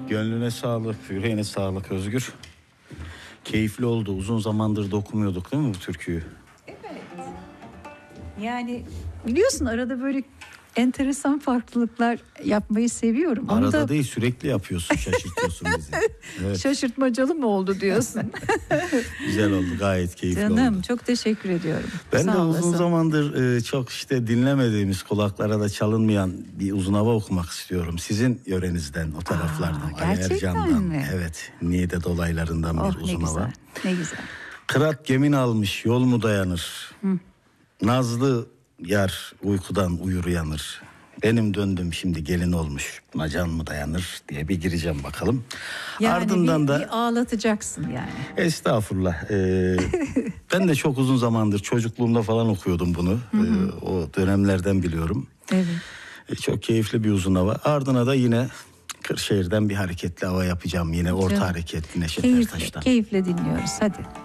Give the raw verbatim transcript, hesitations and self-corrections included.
Gönlüne sağlık, yüreğine sağlık Özgür. Keyifli oldu. Uzun zamandır da okumuyorduk değil mi bu türküyü? Evet. Yani biliyorsun arada böyle enteresan farklılıklar yapmayı seviyorum. Arada Onu da değil, sürekli yapıyorsun, şaşırtıyorsun bizi. Evet. şaşırtmacalı mı oldu diyorsun? Güzel oldu, gayet keyifli Canım oldu. çok teşekkür ediyorum. Ben Sağ de olasın. uzun zamandır e, çok işte dinlemediğimiz, kulaklara da çalınmayan bir uzun hava okumak istiyorum. Sizin yörenizden, o taraflardan. Aa, Ali gerçekten Ercan'dan. mi? Evet, Niğde dolaylarından Oh, bir ne uzun güzel, hava. ne güzel. Kırat gemin almış, yol mu dayanır? Hı. Nazlı yar uykudan uyur uyanır. Benim döndüm şimdi gelin olmuş, buna can mı dayanır diye bir gireceğim bakalım. Yani Ardından bir, da bir ağlatacaksın yani. estağfurullah. Ee, ben de çok uzun zamandır çocukluğumda falan okuyordum bunu. Ee, o dönemlerden biliyorum. Evet. Ee, çok keyifli bir uzun hava. Ardına da yine Kırşehir'den bir hareketli hava yapacağım. Yine orta Canım. hareketli Neşet Keyifle, Ertaş'tan. keyifle dinliyoruz hadi.